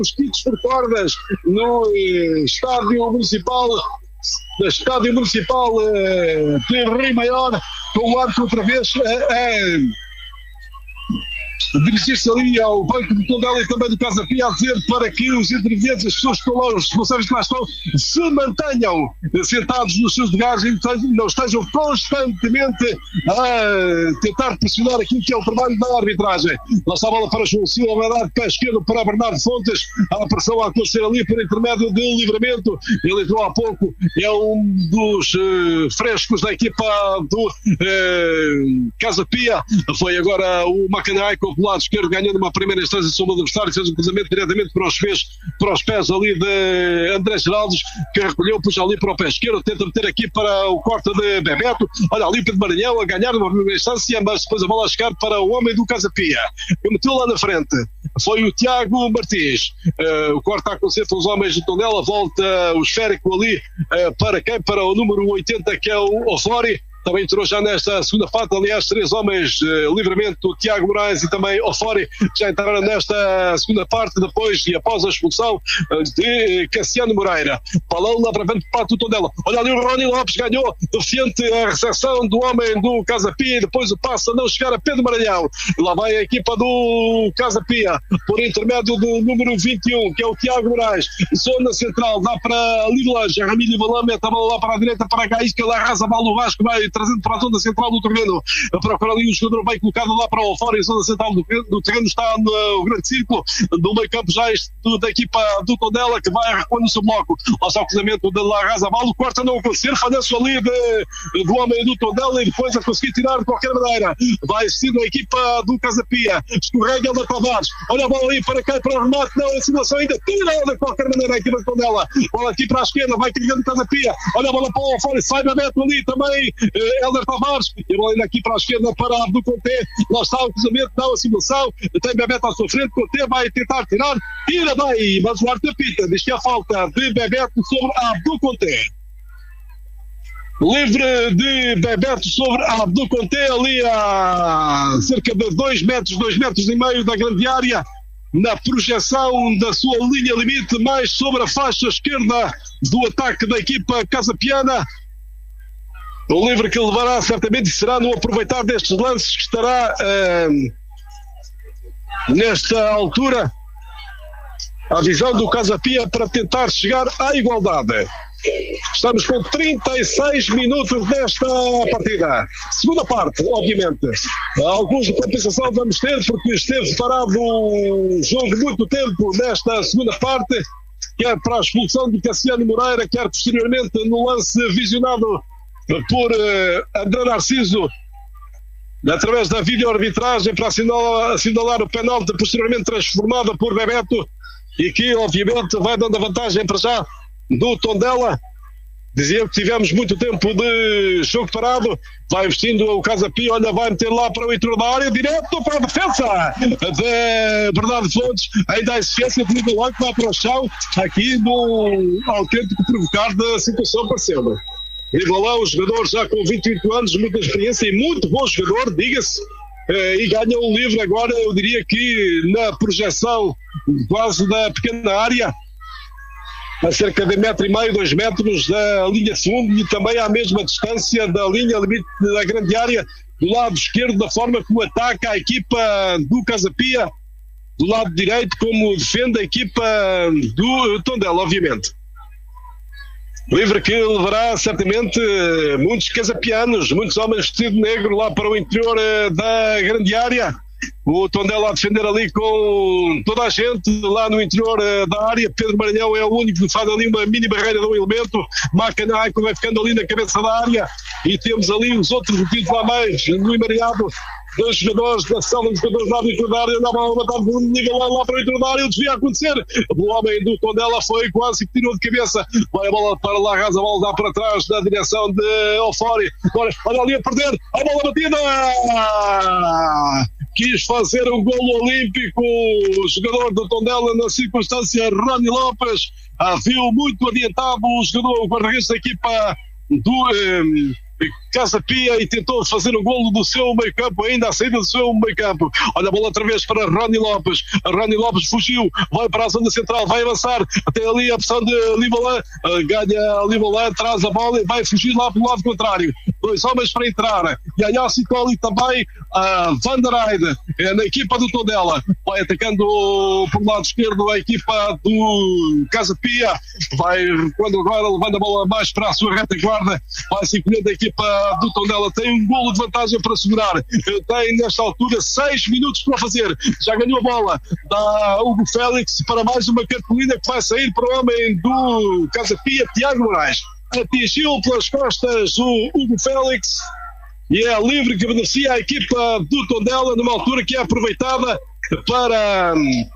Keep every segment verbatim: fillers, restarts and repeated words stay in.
os kits por cordas no eh, estádio municipal, no estádio municipal eh, de Rio Maior, com o árbitro outra vez é, é, dirigir-se ali ao banco de Tondela e também do Casa Pia a dizer para que os intervenientes, as pessoas que estão lá, os responsáveis que lá estão, se mantenham sentados nos seus lugares e não estejam constantemente a tentar pressionar aquilo que é o trabalho da arbitragem. Lá está a bola para João Silva, vai dar de pé esquerdo para Bernardo Fontes, a pressão a acontecer ali por intermédio de Livramento. Ele entrou há pouco, é um dos uh, frescos da equipa do uh, Casa Pia. Foi agora o Macanai com o lado esquerdo, ganhando uma primeira instância sobre o adversário, fez um cruzamento diretamente para os pés, para os pés ali de André Geraldes, que recolheu, puxa ali para o pé esquerdo, tenta meter aqui para o corte de Bebeto. Olha ali Pedro Maranhão a ganhar uma primeira instância, mas depois a bola a chegar para o homem do Casa Pia, que meteu lá na frente. Foi o Tiago Martins. Uh, o corte está a acontecer pelos homens de Tondela, volta o esférico ali uh, para quem? Para o número oitenta, que é o Ofori. Também entrou já nesta segunda parte, aliás, três homens, uh, Livramento, Tiago Moraes e também Ofori, já entraram nesta segunda parte, depois e após a expulsão uh, de Cassiano Moreira. Balão lá para frente, parte do Tondela. Olha ali o Rony Lopes, ganhou, defiante a recepção do homem do Casa Pia, e depois o passe a não chegar a Pedro Maranhão. Lá vai a equipa do Casa Pia, por intermédio do número vinte e um, que é o Tiago Moraes. Zona central, dá para Lilange, Ramiro Valame, mete a bola lá para a direita, para a Gaisca, lá arrasa a bola o Vasco, vai trazendo para a zona central do terreno, a procurar ali o jogador bem colocado lá para o fora, e a zona central do, do terreno está no grande círculo do meio campo já este, do, da equipa do Tondela, que vai recuando o seu bloco. Lá está o cruzamento de Larraza Balo, corta não acontecer, falhanço ali de, do homem do Tondela, e depois a conseguir tirar de qualquer maneira. Vai assistir a equipa do Casa Pia, escorrega Helder Tavares, olha a bola ali para cá, para o remate, não, a simulação ainda tira de qualquer maneira a equipa do Tondela. Bola aqui para a esquerda, vai carregando o Casa Pia, olha a bola para o fora, sai Bebeto ali também, eh, Helder Tavares, e a bola ainda aqui para a esquerda para Abdu Conté. Lá está o cruzamento, dá a simulação, tem Bebeto à sua frente, Conté vai tentar tirar, tira bem, mas o árbitro apita, diz que é a falta de Bebeto sobre Abdu Conté. Livre de Bebeto sobre Abdu Conté, ali a cerca de dois metros, dois metros e meio da grande área, na projeção da sua linha limite, mais sobre a faixa esquerda do ataque da equipa casapiana. O livre que levará certamente será no aproveitar destes lances que estará uh, nesta altura a visão do Casa Pia para tentar chegar à igualdade. Estamos com trinta e seis minutos desta partida. Segunda parte, obviamente. Alguns de compensação vamos ter, porque esteve parado um jogo muito tempo nesta segunda parte, quer para a expulsão de Cassiano Moreira, quer posteriormente no lance visionado por uh, André Narciso através da videoarbitragem para assinalar, assinalar o penalti, posteriormente transformada por Bebeto, e que obviamente vai dando a vantagem para já do Tondela. Dizia que tivemos muito tempo de jogo parado, vai vestindo o Casa Pia, olha, vai meter lá para o interior da área, direto para a defesa de Bernardo Fontes, ainda a existência de Miguel Lanco vai para o chão, aqui no autêntico provocar da situação parecendo. Rivalão, o jogador já com vinte e oito anos, muita experiência e muito bom jogador, diga-se, e ganha o livre agora, eu diria que na projeção quase da pequena área, a cerca de metro e meio, dois metros da linha de fundo, e também à mesma distância da linha limite da grande área, do lado esquerdo, da forma como ataca a equipa do Casa Pia, do lado direito, como defende a equipa do Tondela, obviamente. Livre que levará certamente muitos casapianos, muitos homens vestidos de negro lá para o interior da grande área. O Tondela a defender ali com toda a gente lá no interior da área. Pedro Maranhão é o único que faz ali uma mini barreira de um elemento. Macanai vai ficando ali na cabeça da área, e temos ali os outros metidos lá mais no emariado dos jogadores da sala, dos jogadores lá do interior da área, andava a matar de nível lá, lá para o interior da área, o desvio a acontecer. O homem do Tondela foi quase que tirou de cabeça, vai a bola para lá, arrasa a bola, dá para trás na direção de Ofori. Agora, olha ali a perder, a bola batida! Quis fazer um golo olímpico o jogador do Tondela na circunstância, Rony Lopes, ah, viu muito adiantado o jogador, o guarda-redes da equipa do... Eh, Casa Pia e tentou fazer o golo do seu meio campo, ainda a saída do seu meio campo. Olha a bola outra vez para Rony Lopes. Rony Lopes fugiu, vai para a zona central, vai avançar até ali a opção de Livolan, ganha Livolan, traz a bola e vai fugir lá para o lado contrário. Dois homens para entrar. E a Yassi Colli também, a Van der Heide, é na equipa do Tondela, vai atacando por lado esquerdo a equipa do Casa Pia, vai quando agora levando a bola mais para a sua retaguarda, vai se encolhendo a equipa do Tondela, tem um golo de vantagem para segurar, tem nesta altura seis minutos para fazer, já ganhou a bola, dá Hugo Félix para mais uma cartolina que vai sair para o homem do Casa Pia, Tiago Moraes, atingiu pelas costas o Hugo Félix e é livre que beneficia a equipa do Tondela numa altura que é aproveitada para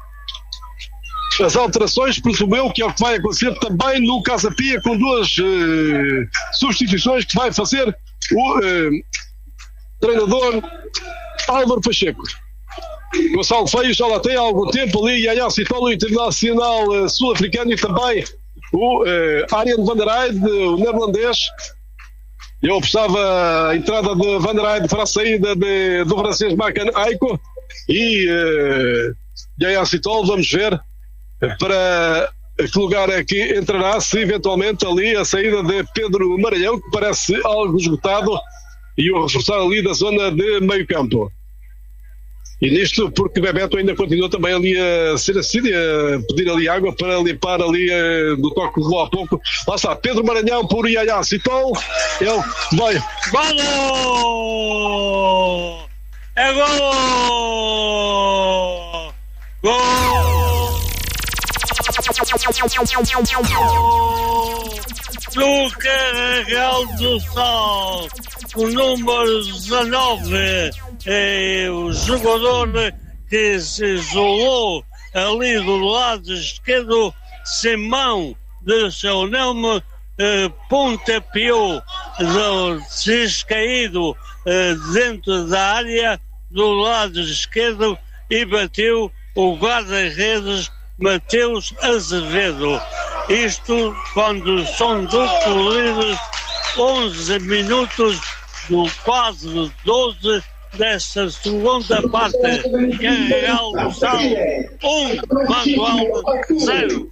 as alterações, presumo eu que é o que vai acontecer também no Casa Pia, com duas uh, substituições que vai fazer o uh, treinador Álvaro Pacheco. Gonçalo Feio já lá tem há algum tempo ali, Yaya Citolo, internacional uh, sul-africano, e também o uh, Arjen van der Heide, o neerlandês. Eu apostava a entrada de Van der Heide para a saída de, do francês Makan Aiko e uh, Yaya Citolo, vamos ver para que lugar é que entrará, se eventualmente ali a saída de Pedro Maranhão, que parece algo esgotado, e o reforçar ali da zona de meio campo. E nisto porque Bebeto ainda continua também ali a ser assim, a pedir ali água para limpar ali uh, do toque que levou há pouco. Lá está, Pedro Maranhão por Yaya Citol, ele vai. Golo! É golo! Golo! No Carregal do Sol, o número dezanove, é o jogador que se isolou ali do lado esquerdo, sem mão de seu nome, eh, pontapeou, descaído eh, dentro da área do lado esquerdo e bateu o guarda-redes Mateus Azevedo. Isto quando são concluídos onze minutos do quase doze desta segunda parte. Carregal do Sal um, Manuel zero.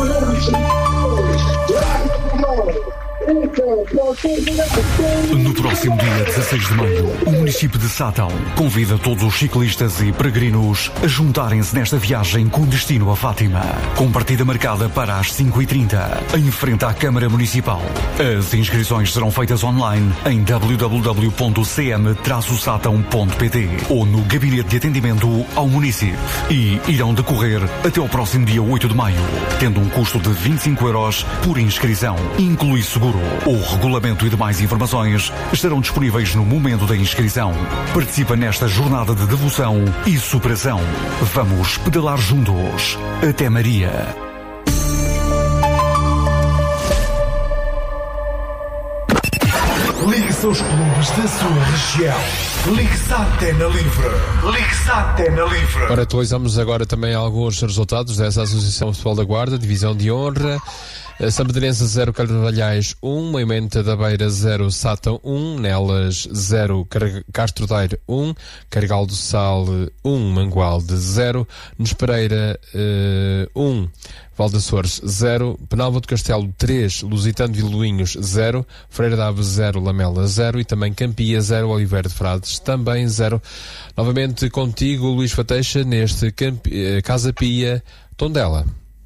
No próximo dia dezasseis de maio, o município de Sátão convida todos os ciclistas e peregrinos a juntarem-se nesta viagem com destino a Fátima, com partida marcada para as cinco e trinta, em frente à Câmara Municipal. As inscrições serão feitas online em w w w ponto c m traço satão ponto p t ou no Gabinete de Atendimento ao Município e irão decorrer até ao próximo dia oito de maio, tendo um custo de vinte e cinco euros por inscrição, inclui seguro. O regulamento e demais informações estarão disponíveis no momento da inscrição. Participa nesta jornada de devoção e superação. Vamos pedalar juntos. Até Maria. Ligue-se aos clubes da sua região. Ligue-se à Antena Livre. Ligue-se à Antena Livre. Ora, atualizamos agora também alguns resultados dessa Associação Futebol da Guarda, Divisão de Honra. São Pedrense zero, Carvalhais um, Moimenta da Beira zero, Sátão um, Nelas zero, Castro Daire um, Carregal do Sal um, Mangualde zero, Nes Pereira um, Valdeçores zero, Penalva do Castelo três, Lusitano de Viluinhos zero, Freira da Ave zero, Lamela zero e também Campia zero, Oliveira de Frades também zero. Novamente contigo, Luís Fateixa, neste Campi, Casa Pia, Tondela.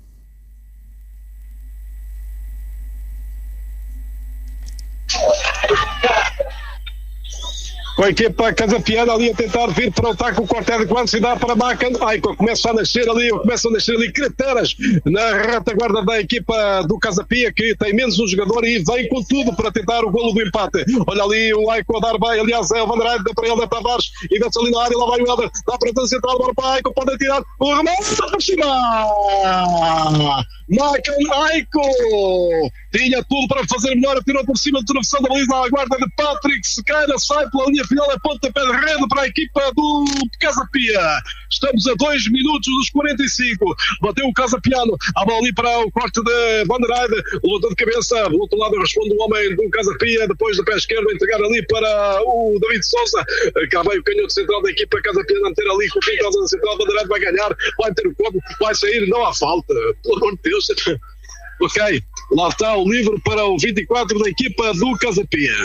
Com a equipa Casa Piana ali a tentar vir para o taco, o corte de quando se dá para Macan. Ai, começa a nascer ali, começam a nascer ali crateras na retaguarda da equipa do Casa Pia, que tem menos um jogador e vem com tudo para tentar o golo do empate. Olha ali o Aiko a dar bem, aliás é o Van der Heide, dá para Helder Tavares e vê-se ali na área, lá vai o Helder, dá para a central, agora para Aiko, pode tirar o remate para cima. Michael Aiko tinha tudo para fazer melhor, tirou por cima de travessão da baliza à guarda de Patrick Sequeira, sai pela linha final, é pontapé de rede para a equipa do Casa Pia. Estamos a dois minutos dos quarenta e cinco, bateu o Casa Piano, a bola ali para o corte de Van der Heide, luta de cabeça, do outro lado responde o homem do Casa Pia, depois do pé esquerdo entregar ali para o David Sousa, cá vem o canhoto central da equipa Casa Pia, não ter ali com o Pintosa na central, Van der Heide vai ganhar, vai ter o corpo, vai sair, não há falta, pelo amor de Deus. Ok, lá está o livro para o vinte e quatro da equipa do Casa Pia.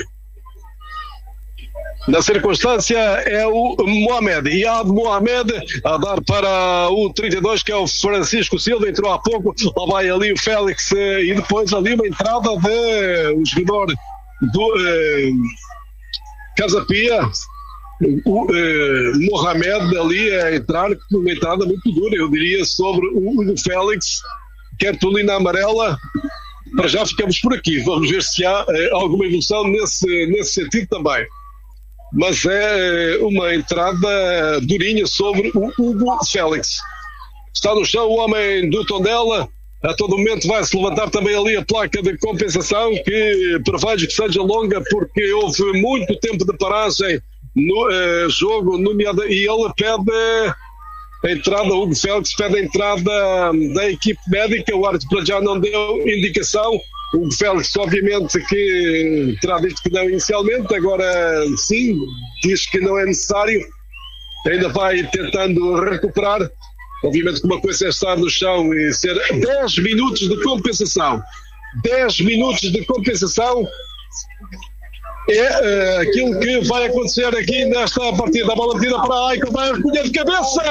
Na circunstância é o Mohamed, Iad Mohamed, a dar para o trinta e dois, que é o Francisco Silva, entrou há pouco, lá vai ali o Félix, e depois ali uma entrada de o jogador do eh, Casa Pia, o eh, Mohamed ali a entrar com uma entrada muito dura, eu diria, sobre o, o Félix, cartolina amarela. Para já ficamos por aqui, vamos ver se há eh, alguma evolução nesse, nesse sentido também. Mas é uma entrada durinha sobre o Hugo Félix. Está no chão o homem do Tondela, a todo momento vai-se levantar também ali a placa de compensação, que prevejo que seja longa, porque houve muito tempo de paragem no eh, jogo, nomeado, e ele pede a entrada, o Hugo Félix pede a entrada da equipe médica, o árbitro para já não deu indicação. O Félix, obviamente, que terá dito que não inicialmente, agora sim, diz que não é necessário, ainda vai tentando recuperar. Obviamente que uma coisa é estar no chão e ser dez minutos de compensação. dez minutos de compensação é uh, aquilo que vai acontecer aqui nesta partida. A bola metida para a Aiko, vai recolher de cabeça.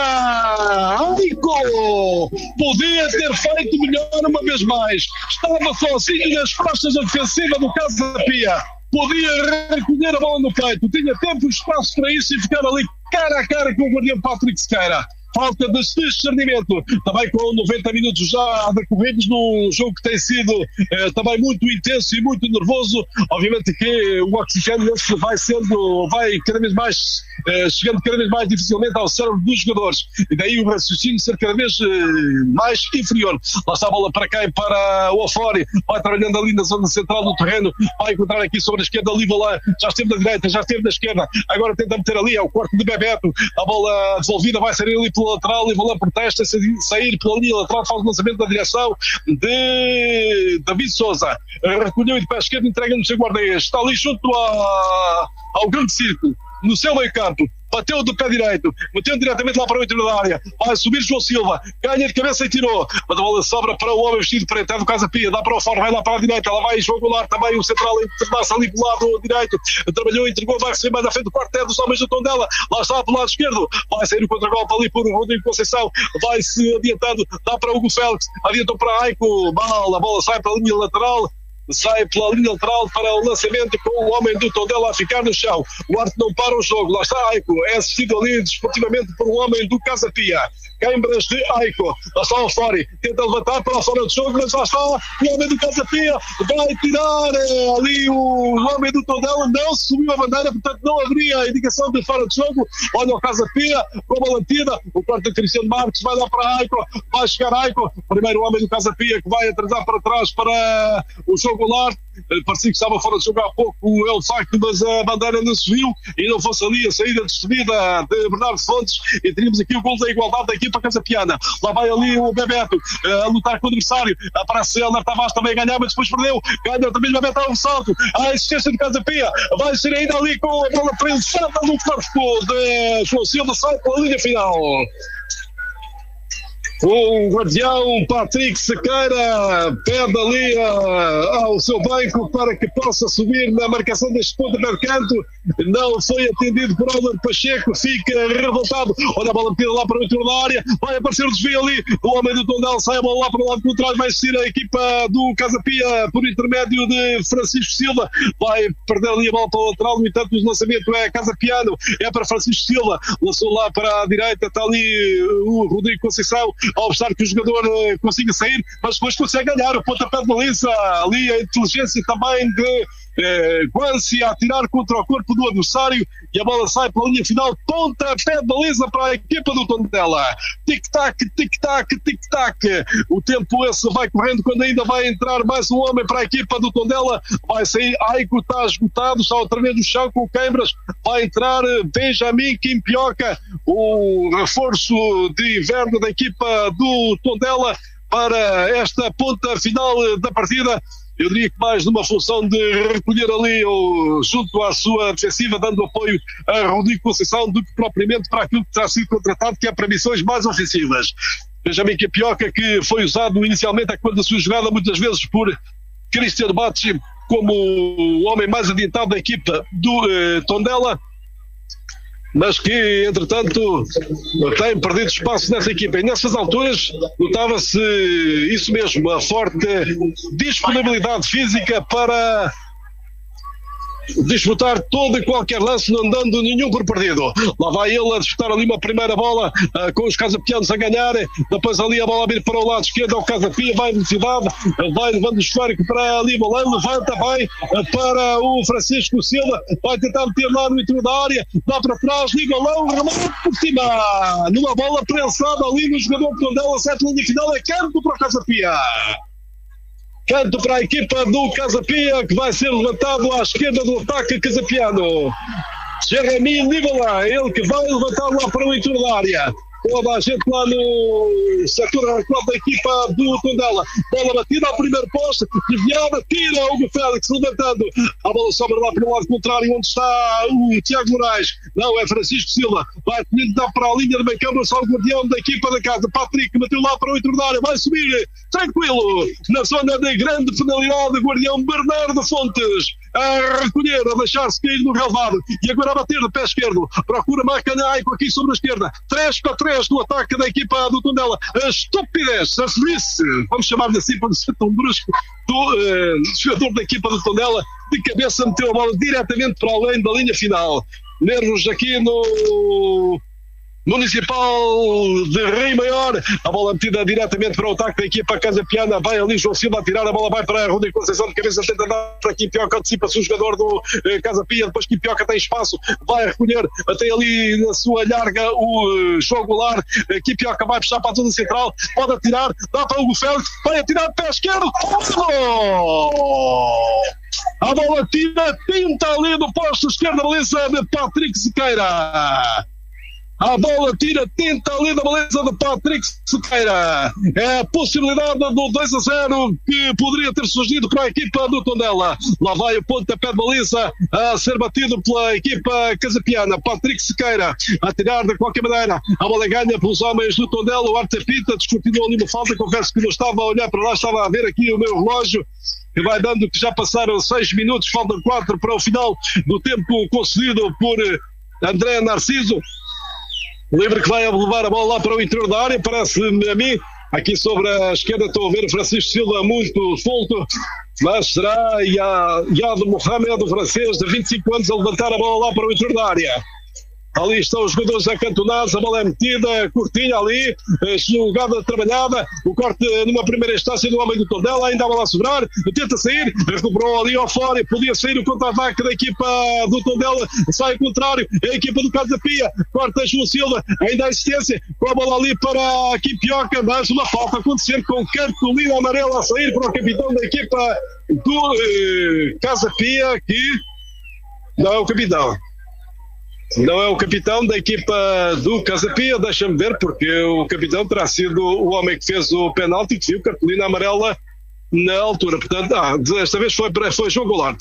Aiko podia ter feito melhor uma vez mais. Estava sozinho nas costas da defensiva do Casa Pia. Podia recolher a bola no peito. Tinha tempo e espaço para isso e ficar ali cara a cara com o guardião Patrick Sequeira. Falta de discernimento, também com noventa minutos já decorridos num jogo que tem sido eh, também muito intenso e muito nervoso. Obviamente que o oxigênio vai sendo, vai cada vez mais, eh, chegando cada vez mais dificilmente ao cérebro dos jogadores, e daí o raciocínio ser cada vez eh, mais inferior. Lá está a bola para quem? Para o Ofori, vai trabalhando ali na zona central do terreno, vai encontrar aqui sobre a esquerda Livolan, já esteve na direita, já esteve na esquerda, agora tenta meter ali, é o corte de Bebeto, a bola devolvida vai sair ali pelo lateral, Livolan protesta, sair pela linha lateral, faz o lançamento na direção de David Sousa, recolheu e de pé esquerdo, entrega no seu guarda-redes, está ali junto a, ao grande círculo, no seu meio campo, bateu do pé direito, meteu diretamente lá para o interior da área, vai subir João Silva, ganha de cabeça e tirou, mas a bola sobra para o homem vestido preto, é do Casa Pia, dá para o fora, vai lá para a direita, lá vai João Goulart também, o central interna-se ali pelo lado direito, trabalhou, entregou, vai receber mais à frente do quarto, é dos homens do Tondela, lá está pelo lado esquerdo, vai sair o contra-golpe ali por Rodrigo Conceição, vai-se adiantando, dá para Hugo Félix, adiantou para Aiko, mal, a bola sai para a linha lateral, sai pela linha lateral para o lançamento com o homem do Tondela a ficar no chão. O Arte não para o jogo, lá está Aiko, é assistido ali desportivamente por um homem do Casa Pia. Câimbras de Aiko, lá está o Fori, tenta levantar para fora do jogo, mas lá está o homem do Casa Pia, vai tirar é, ali o homem do Tondela, não subiu a bandeira, portanto não haveria a indicação de fora de jogo. Olha o Casa Pia, com a batida, o quarto de Cristiano Marques vai lá para Aiko, vai chegar Aiko, primeiro homem do Casa Pia que vai atrasar para trás para o jogo Goulart, parecia que estava fora de jogo há pouco o facto, mas a bandeira não se viu e não fosse ali a saída despedida de Bernardo Fontes e teríamos aqui o gol da igualdade da equipa Casa Piana. Lá vai ali o Bebeto a lutar com o adversário, aparece Helder Tavares também a ganhar, mas depois perdeu, ganha também o Bebeto a um salto, a existência de Casa Pia, vai ser ainda ali com a bola prensada no corpo de João Silva, sai pela linha final. O guardião Patrick Sequeira pede ali uh, ao seu banco para que possa subir na marcação deste ponto de canto. Não foi atendido por Álvaro Pacheco, fica revoltado. Olha a bola metida lá para o interior da área, vai aparecer o desvio ali. O homem do Tondela sai a bola lá para o lado contrário, vai assistir a equipa do Casa Pia por intermédio de Francisco Silva. Vai perder ali a bola para o lateral, no entanto, o lançamento é Casa Piano, é para Francisco Silva. Lançou lá para a direita, está ali o Rodrigo Conceição a obstar que o jogador uh, consiga sair, mas depois consegue ganhar o pontapé de baliza, ali a inteligência também de eh, Guanci a atirar contra o corpo do adversário e a bola sai para a linha final, ponta, pé de baliza para a equipa do Tondela. Tic-tac, tic-tac, tic-tac. O tempo esse vai correndo quando ainda vai entrar mais um homem para a equipa do Tondela. Vai sair, Aico está esgotado, está outra vez no chão com o Queimbras. Vai entrar Benjamin Quimpioca, o reforço de inverno da equipa do Tondela para esta ponta final da partida. Eu diria que mais numa função de recolher ali ou, junto à sua defensiva, dando apoio a Rodrigo Conceição, do que propriamente para aquilo que terá sido contratado, que é para missões mais ofensivas. Benjamin Quimpioca, que foi usado inicialmente a quando a sua jogada, muitas vezes por Cristiano Bacci, como o homem mais adiantado da equipa do eh, Tondela, mas que, entretanto, tem perdido espaço nessa equipa. E nessas alturas notava-se isso mesmo, a forte disponibilidade física para disputar todo e qualquer lance, não dando nenhum por perdido. Lá vai ele a disputar ali uma primeira bola, uh, com os casapianos a ganhar, depois ali a bola a vir para o lado esquerdo, ao Casapia, vai em velocidade, vai levando o histórico para ali, Bolão, levanta, vai uh, para o Francisco Silva, vai tentar meter lá no interior da área, dá para trás, liga Bolão, remate por cima, numa bola prensada ali no jogador de Tondela, sete linha final, é canto para o Casapia. Canto para a equipa do Casapia, que vai ser levantado à esquerda do ataque casapiano. Jeremy Nivola, ele que vai levantar lá para o interior da área. Toda a gente lá no setor recuado da equipa do Tondela. Bola batida ao primeiro poste, desviada, tira o Hugo Félix, levantando. A bola sobra lá para o lado contrário, onde está o Tiago Moraes. Não, é Francisco Silva. Vai dar para a linha de meio campo, só o guardião da equipa da casa. Patrick bateu lá para o interior da área, vai subir, tranquilo, na zona de grande penalidade, guardião Bernardo Fontes. A recolher, a deixar-se cair no relvado. E agora a bater de pé esquerdo. Procura Macanaico aqui sobre a esquerda. três para três no ataque da equipa do Tondela. A estupidez, a felice, vamos chamar-lhe assim para não ser tão brusco, do uh, jogador da equipa do Tondela, de cabeça meteu a bola diretamente para além da linha final. Nervos aqui no Municipal de Rio Maior, a bola metida diretamente para o ataque da equipa casapiana, vai ali João Silva a tirar, a bola vai para Rodrigo Conceição de cabeça, tenta dar para Quimpioca, antecipa-se o jogador do eh, Casapia, depois Quimpioca tem espaço, vai recolher até ali na sua larga o eh, João Goulart, eh, Quimpioca vai puxar para a zona central, pode atirar, dá para o Hugo Félix, vai atirar de pé esquerdo, a bola tira, tinta ali no posto esquerdo, baliza de Patrick Sequeira. A bola tira tinta ali da baliza de Patrick Sequeira. É a possibilidade do dois a zero que poderia ter surgido para a equipa do Tondela. Lá vai o pontapé de baliza a ser batido pela equipa casapiana. Patrick Sequeira a tirar de qualquer maneira. A bola ganha pelos homens do Tondela. O Artepita descontinuou ali uma falta. Confesso que não estava a olhar para lá, estava a ver aqui o meu relógio, que vai dando que já passaram seis minutos, faltam quatro para o final do tempo concedido por André Narciso. Livre que vai levar a bola lá para o interior da área, parece-me a mim. Aqui sobre a esquerda estou a ver o Francisco Silva muito solto, mas será Yad Mohamed, o francês de vinte e cinco anos, a levantar a bola lá para o interior da área. Ali estão os jogadores acantonados, a bola é metida, curtinha ali, jogada trabalhada, o corte numa primeira instância do homem do Tondela, ainda a bola a sobrar, tenta sair, recuperou ali ao fora, podia sair o contra-ataque da equipa do Tondela, sai ao contrário, é a equipa do Casapia, corta João Silva, ainda a assistência, com a bola ali para a Quimpioca, mais uma falta a acontecer com o cartolina amarela a sair para o capitão da equipa do eh, Casapia, que não é o capitão. Não é o capitão da equipa do Casapia, deixa-me ver, porque o capitão terá sido o homem que fez o penalti e que viu cartolina amarela na altura. Portanto, ah, desta vez foi, foi João Goulart.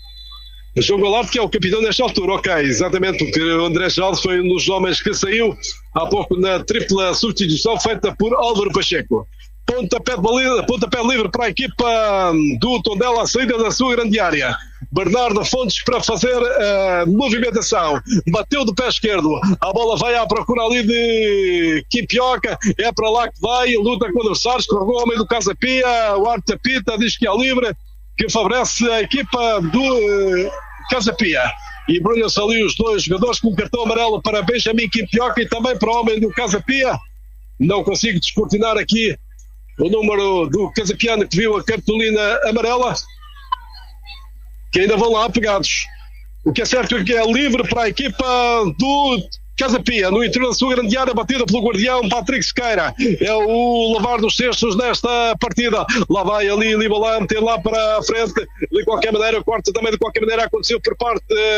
João Goulart, que é o capitão nesta altura, ok, exatamente, porque o André Jaldo foi um dos homens que saiu há pouco na tripla substituição feita por Álvaro Pacheco. Pontapé, de baliza, pontapé livre para a equipa do Tondela, a saída da sua grande área. Bernardo Fontes para fazer a uh, movimentação. Bateu de pé esquerdo. A bola vai à procura ali de Quimpioca. É para lá que vai. Luta com adversários. Correu o homem do Casapia. O Artepita diz que é livre, que favorece a equipa do uh, Casapia. E brulham-se ali os dois jogadores com cartão amarelo para Benjamin Quimpioca e também para o homem do Casapia. Não consigo descortinar aqui o número do casapiano que viu a cartolina amarela. que ainda vão lá pegados. O que é certo é que é livre para a equipa do Casa Pia, no interior da sua grande área, batida pelo guardião Patrick Sequeira. É o lavar dos cestos nesta partida. Lá vai ali Libalã, meter lá para a frente. De qualquer maneira, o corte também de qualquer maneira aconteceu por parte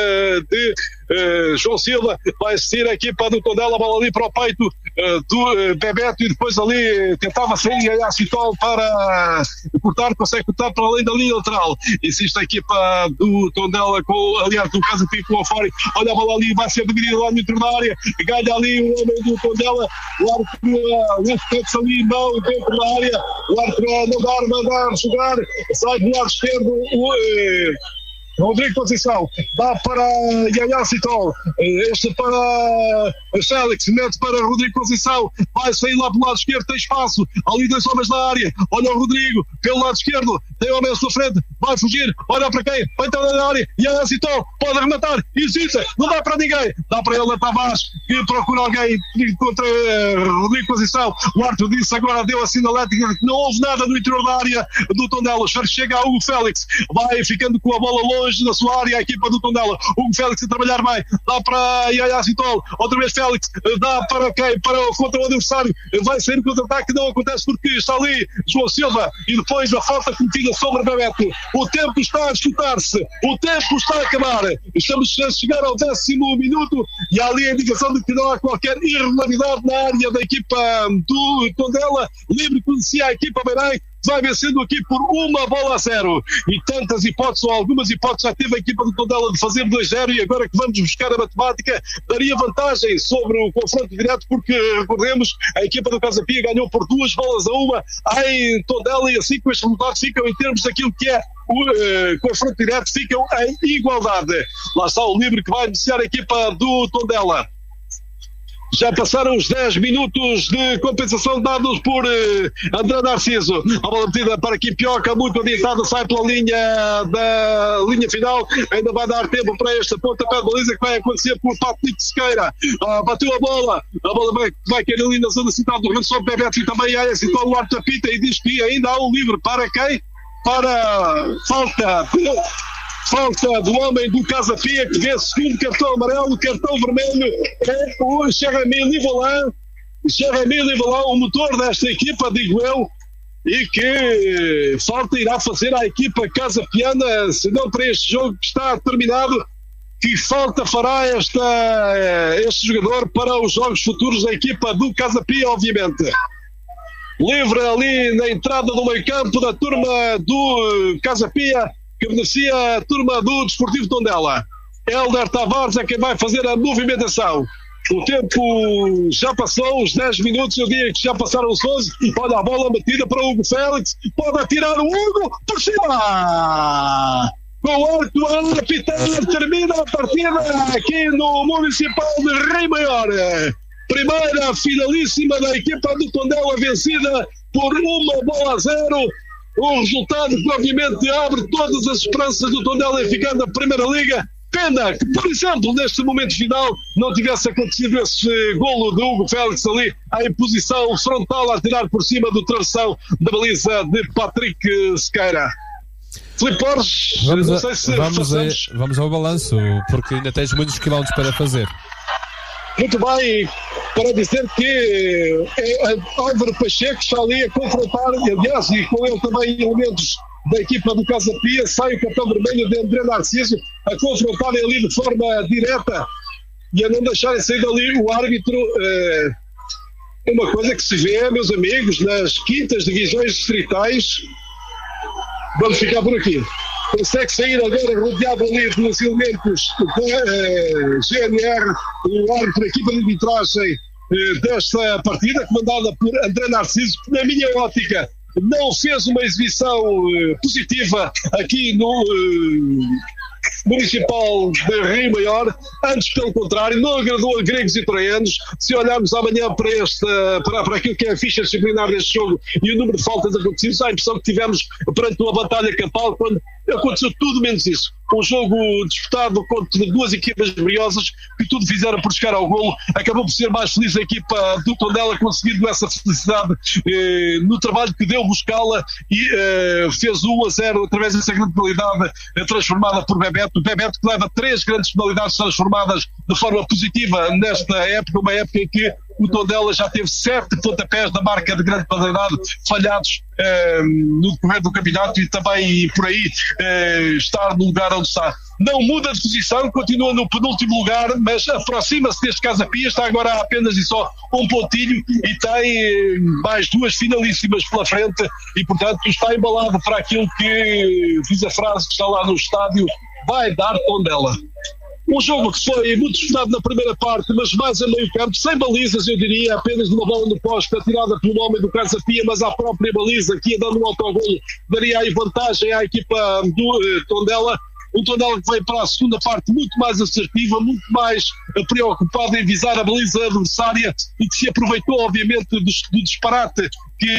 de uh, João Silva. Vai assistir a equipa do Tondela, a bola ali para o peito uh, do uh, Bebeto, e depois ali tentava sair a Citol para cortar, consegue cortar para além da linha lateral. Insiste a equipa do Tondela, com, aliás, do Casa Pia com o Afori. Olha a bola ali, vai ser dividida lá no interior da área. Ganha ali o homem do Tondela, o árbitro mete-se ali não dentro da área, o árbitro não dá, mandar jogar, sai do lado esquerdo o eh, Rodrigo Conceição, dá para Yaya Citol, este para Félix, mete para Rodrigo Conceição, vai sair lá pelo lado esquerdo, tem espaço, ali dois homens na área, olha o Rodrigo, pelo lado esquerdo, tem homens pela frente, vai fugir, olha para quem, vai entrar na área, Yaya Citol, pode arrematar, existe, não dá para ninguém, dá para ele, Tavares, que procura alguém contra uh, Rodrigo Conceição, o árbitro disse agora, deu a sinalética que não houve nada no interior da área do Tondela, chega a Hugo Félix, vai ficando com a bola longe na sua área, a equipa do Tondela, Hugo Félix a trabalhar bem, dá para Yaya Citol, outra vez Félix, dá para quem? Para o contra o adversário, vai sair o contra-ataque, não acontece porque está ali João Silva, e depois a falta cometida sobre Bebeto. O tempo está a escutar-se, o tempo está a acabar, estamos a chegar ao décimo minuto, e há ali a indicação de que não há qualquer irregularidade na área da equipa do Tondela, livre conhecia a equipa Beirém, vai vencendo aqui por uma bola a zero, e tantas hipóteses, ou algumas hipóteses já teve a equipa do Tondela de fazer dois a zero, e agora que vamos buscar a matemática, daria vantagem sobre o confronto direto, porque recordemos, a equipa do Casa Pia ganhou por duas bolas a uma em Tondela, e assim com estes resultados ficam em termos daquilo que é o uh, confronto direto, ficam em igualdade. Lá está o livre que vai iniciar a equipa do Tondela. Já passaram os dez minutos de compensação dados por uh, André Narciso. A bola metida para Quipioca, muito adiantada, sai pela linha da linha final. Ainda vai dar tempo para esta pontapé de baliza que vai acontecer por Patrick Sequeira. Uh, bateu a bola, a bola vai, vai cair ali na zona central do Rançom Bebeto, e também há esse então o Arte Pita, e diz que ainda há um livre para quem? Para falta. Falta do homem do Casa Pia, que vê segundo cartão amarelo, cartão vermelho, é o Jeremy Livalin, Jeremy Livalin, o motor desta equipa, digo eu, e que falta irá fazer à equipa Casa Piana, se não para este jogo que está terminado, que falta fará esta, este jogador para os jogos futuros da equipa do Casa Pia, obviamente. Livre ali na entrada do meio campo da turma do Casa Pia, que beneficia a turma do Desportivo Tondela. Hélder Tavares é quem vai fazer a movimentação. O tempo já passou, os dez minutos, eu diria que já passaram os onze. Olha a bola metida para o Hugo Félix, pode atirar o Hugo por cima! Com o arco a apitar, termina a partida aqui no Municipal de Rio Maior. Primeira finalíssima da equipa do Tondela, vencida por uma bola a zero. Um resultado que obviamente abre todas as esperanças do Tondela em ficar na Primeira Liga. Pena que, por exemplo, neste momento final não tivesse acontecido esse golo de Hugo Félix ali, em posição frontal a tirar por cima do travessão da baliza de Patrick Sequeira. Filipe Borges, vamos, não a, sei se vamos, a, vamos ao balanço, porque ainda tens muitos quilómetros para fazer. Muito bem, para dizer que é Álvaro Pacheco está ali a confrontar, aliás, e com ele também elementos da equipa do Casa Pia, sai o cartão vermelho de André Narciso a confrontarem ali de forma direta e a não deixarem sair dali o árbitro. É uma coisa que se vê, meus amigos, nas quintas divisões distritais. Vamos ficar por aqui. Consegue sair agora rodeado ali pelos elementos da eh, G N R, o árbitro da equipa de arbitragem eh, desta partida, comandada por André Narciso, que na minha ótica não fez uma exibição eh, positiva aqui no eh, Municipal de Rio Maior, antes pelo contrário, não agradou a gregos e troianos. Se olharmos amanhã para, esta, para, para aquilo que é a ficha disciplinar deste jogo e o número de faltas acontecidas, há a impressão que tivemos perante uma batalha campal, quando aconteceu tudo menos isso. Um jogo disputado contra duas equipas briosas que tudo fizeram por chegar ao golo. Acabou por ser mais feliz a equipa do Tondela, conseguindo essa felicidade eh, no trabalho que deu buscá-la e eh, fez um a zero através dessa grande penalidade eh, transformada por Bebeto. Bebeto que leva três grandes penalidades transformadas de forma positiva nesta época, uma época em que o Tondela já teve sete pontapés da marca de grande penalidade falhados eh, no decorrer do campeonato e também por aí eh, estar no lugar onde está. Não muda de posição, continua no penúltimo lugar, mas aproxima-se deste Casa Pia, está agora a apenas e só um pontinho e tem mais duas finalíssimas pela frente e, portanto, está embalado para aquilo que diz a frase que está lá no estádio, vai dar Tondela. Um jogo que foi muito disputado na primeira parte, mas mais a meio campo, sem balizas, eu diria, apenas uma bola no poste atirada pelo homem do Casa Pia, mas à própria baliza, que ia dando um autogolo, daria aí vantagem à equipa do eh, Tondela. Um Tondela que veio para a segunda parte muito mais assertiva, muito mais preocupado em visar a baliza adversária e que se aproveitou, obviamente, do, do disparate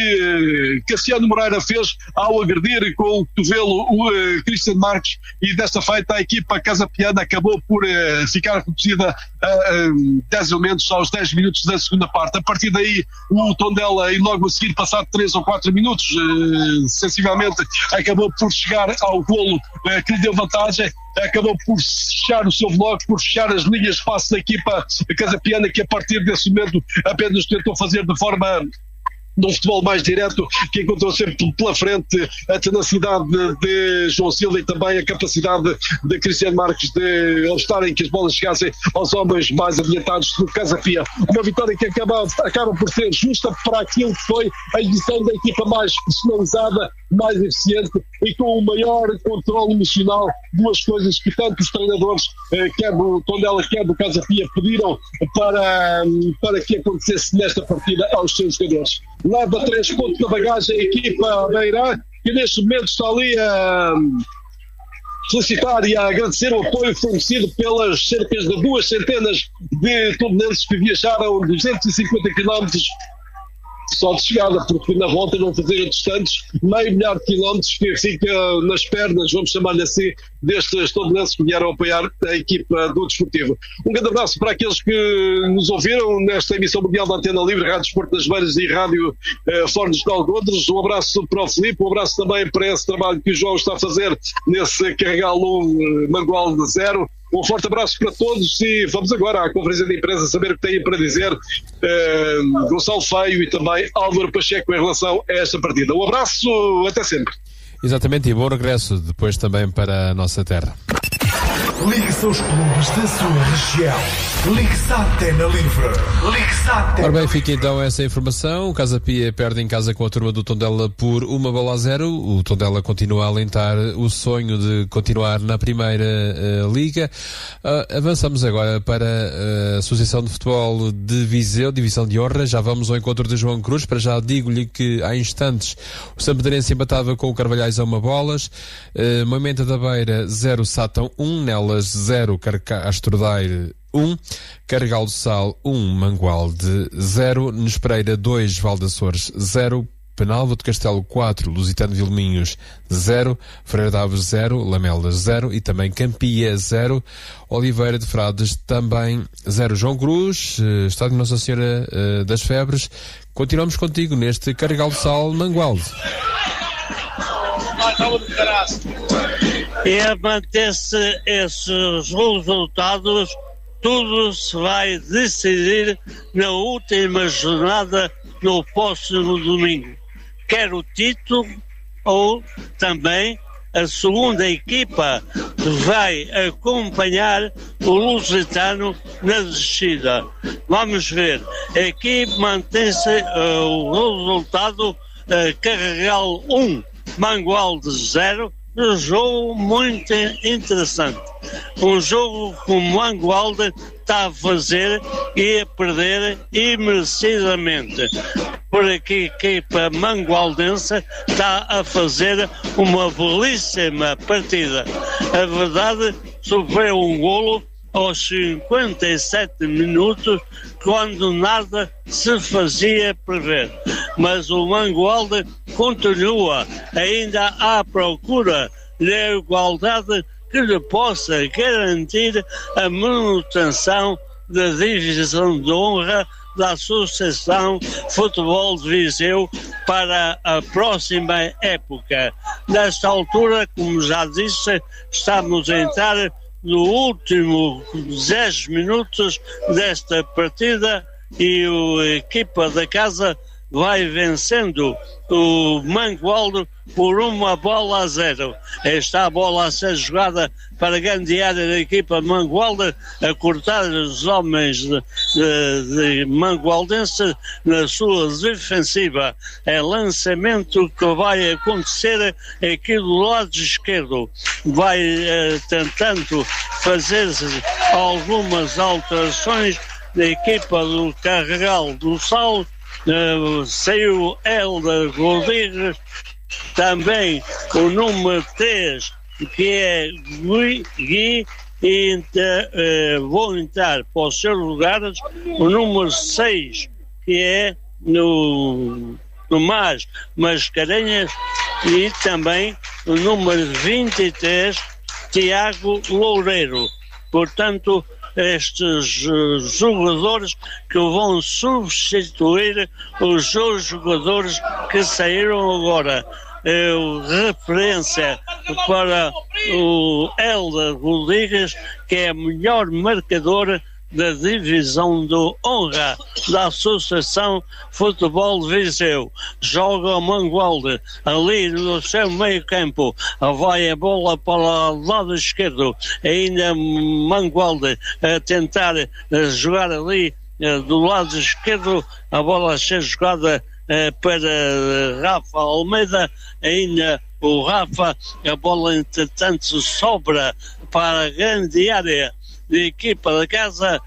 que Cassiano Moreira fez ao agredir com o cotovelo o uh, Cristian Marques, e desta feita a equipa casapiana acabou por uh, ficar reduzida a uh, dez elementos aos dez minutos da segunda parte. A partir daí o Tondela, e logo a seguir, passado três ou quatro minutos, uh, sensivelmente, acabou por chegar ao golo uh, que lhe deu vantagem. Acabou por fechar o seu bloco, por fechar as linhas de passe da equipa casapiana, que a partir desse momento apenas tentou fazer de forma de um futebol mais direto, que encontrou sempre pela frente a tenacidade de, de João Silva e também a capacidade de Cristiano Marques de obstarem que as bolas chegassem aos homens mais adiantados do Casa Pia. Uma vitória que acaba, acaba por ser justa para aquilo que foi a edição da equipa mais personalizada, mais eficiente e com o maior controle emocional, duas coisas que tanto os treinadores, eh, quer do Tondela, quer do Casa Pia, pediram para, para que acontecesse nesta partida aos seus jogadores. Leva três pontos na bagagem a equipa da Irã, que neste momento está ali a felicitar e a agradecer o apoio fornecido pelas cerca de duas centenas de tondrenses que viajaram duzentos e cinquenta quilómetros só de chegada, porque na volta não faziam distantes, meio milhar de quilómetros que fica nas pernas, vamos chamar-lhe assim, destes tondrenses que vieram apoiar a equipa do Desportivo. Um grande abraço para aqueles que nos ouviram nesta emissão mundial da Antena Livre, Rádio Desporto das Beiras e Rádio eh, Fornos de Algodres. Um abraço para o Filipe, um abraço também para esse trabalho que o João está a fazer nesse Carregal um eh, Mangual de Zero. Um forte abraço para todos e vamos agora à conferência de imprensa saber o que têm para dizer uh, Gonçalo Feio e também Álvaro Pacheco em relação a esta partida. Um abraço, até sempre. Exatamente, e bom regresso depois também para a nossa terra. Ligue-se aos clubes da sua região. Ligue-se à Antena Livre. Ligue-se à Antena Ora bem, fica então essa informação. O Casa Pia perde em casa com a turma do Tondela por uma bola a zero. O Tondela continua a alentar o sonho de continuar na primeira uh, liga. Uh, avançamos agora para a Associação de Futebol de Viseu, Divisão de Honra. Já vamos ao encontro de João Cruz. Para já digo-lhe que há instantes o Sampedrense empatava com o Carvalhais a uma bolas. Uh, Moimenta da Beira zero, Sátão um, Nelas zero, Castro Daire um, Carregal do Sal um, Mangualde zero, Nespereira dois, Valdeçores zero, Penalva de Castelo quatro, Lusitano de Vilminhos zero, Freire de Aves zero, Lamelas zero e também Campia zero, Oliveira de Frades também zero. João Cruz, Estádio Nossa Senhora uh, das Febres, continuamos contigo neste Carregal do Sal Mangualde. E a manter-se esses resultados, tudo se vai decidir na última jornada no próximo domingo. Quer o título ou também a segunda equipa que vai acompanhar o Lusitano na descida. Vamos ver. Aqui mantém-se uh, o resultado uh, Carregal um, Mangualde zero. Um jogo muito interessante. Um jogo que o Mangualde está a fazer e a perder imerecidamente. Por aqui a equipa mangualdense está a fazer uma belíssima partida. A verdade, sofreu um golo aos cinquenta e sete minutos, quando nada se fazia prever. Mas o Mangualde continua ainda à procura da igualdade que lhe possa garantir a manutenção da divisão de honra da Associação Futebol de Viseu para a próxima época. Nesta altura, como já disse, estamos a entrar no último dez minutos desta partida e a equipa da casa vai vencendo o Mangualde por uma bola a zero. Está a bola a ser jogada para a grande área da equipa Mangualde, a cortar os homens de, de, de Mangualdense na sua defensiva. É lançamento que vai acontecer aqui do lado esquerdo. Vai eh, tentando fazer algumas alterações da equipa do Carregal do Sal. Uh, saiu Helder Rodrigues, também o número três, que é Gui, Gui e inter, uh, vou entrar para os seus lugares o número seis, que é no, no Mas Mascarenhas, e também o número vinte e três, Tiago Loureiro. Portanto, estes uh, jogadores que vão substituir os dois jogadores que saíram agora. Uh, referência para o Helder Rodrigues, que é o melhor marcador da divisão de honra da Associação Futebol de Viseu. Joga o Mangualde ali no seu meio campo, vai a bola para o lado esquerdo, ainda Mangualde a tentar a jogar ali do lado esquerdo, a bola a ser jogada para Rafa Almeida, ainda o Rafa, a bola entretanto sobra para a grande área da equipa da casa,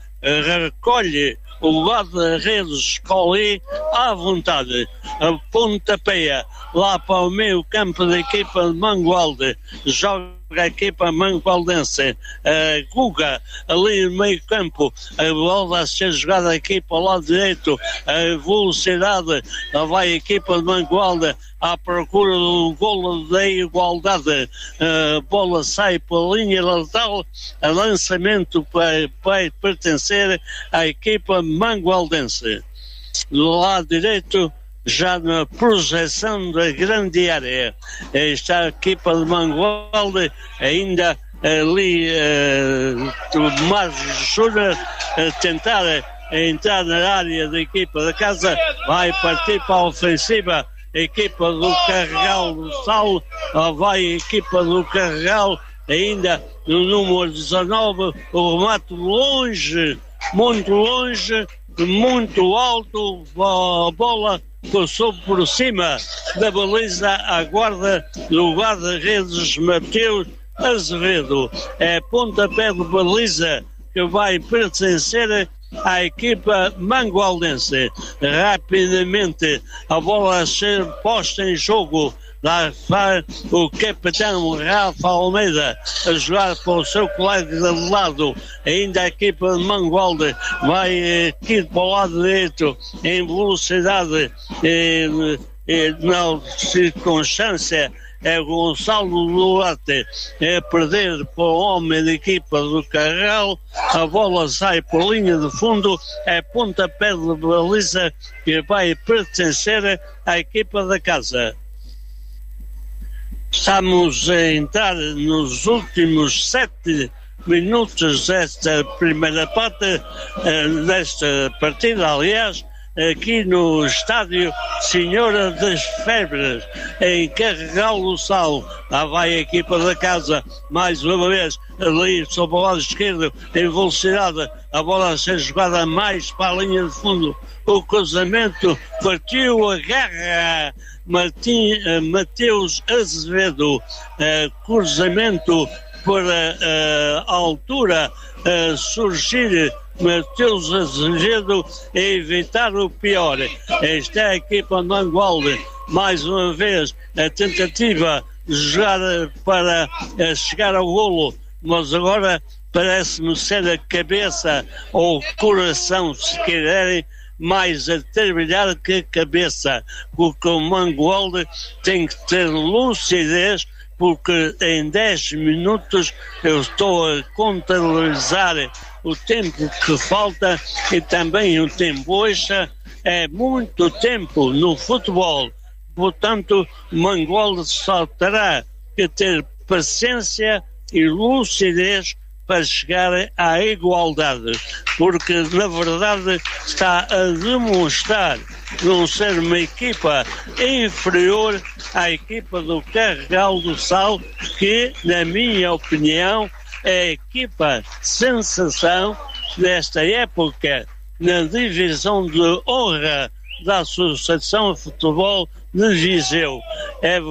recolhe o guarda-redes Colli à vontade, a pontapeia lá para o meio campo da equipa de Mangualde, joga a equipa mangualdense, a Guga ali no meio campo, a bola a ser jogada aqui para o lado direito, a velocidade, lá vai a equipa de Mangualde à procura do golo da igualdade, a bola sai pela linha lateral, a lançamento vai, vai pertencer à equipa mangualdense. Do lado direito, já na projeção da grande área, está a equipa de Mangualde, ainda ali uh, Tomás Júnior a tentar entrar na área da equipa da casa, vai partir para a ofensiva a equipa do Carregal do Sal, vai a equipa do Carregal, ainda no número dezanove, o remate longe, muito longe, muito alto, a bola passou por cima da baliza à guarda do guarda-redes Mateus Azevedo. É pontapé de baliza que vai pertencer à equipa mangualdense. Rapidamente a bola a ser posta em jogo. Lá vai o capitão Rafa Almeida a jogar para o seu colega de lado. Ainda a equipa de Mangualde vai aqui para o lado direito em velocidade, e, e, na circunstância é Gonçalo Duarte é perder para o homem da equipa do Carregal, a bola sai por linha de fundo, é pontapé de baliza que vai pertencer à equipa da casa. Estamos a entrar nos últimos sete minutos desta primeira parte, desta partida, aliás, aqui no estádio Senhora das Febres, em Carregal do Sal. Lá vai a equipa da casa, mais uma vez, ali sobre o lado esquerdo, em velocidade, a bola a ser jogada mais para a linha de fundo. O cruzamento partiu, a garra Martim, uh, Mateus Azevedo, uh, cruzamento para uh, a altura uh, surgir Mateus Azevedo e evitar o pior. Esta é a equipa Mangualde, mais uma vez a tentativa de jogar para uh, chegar ao golo, mas agora parece-me ser a cabeça ou o coração, se quiserem, mais a trabalhar que a cabeça, porque o Mangualde tem que ter lucidez porque em dez minutos eu estou a contabilizar o tempo que falta e também o tempo extra. É muito tempo no futebol, portanto Mangualde só terá que ter paciência e lucidez para chegar à igualdade, porque na verdade está a demonstrar não ser uma equipa inferior à equipa do Carregal do Sal, que na minha opinião é a equipa sensação desta época na divisão de honra da Associação de Futebol de Viseu. É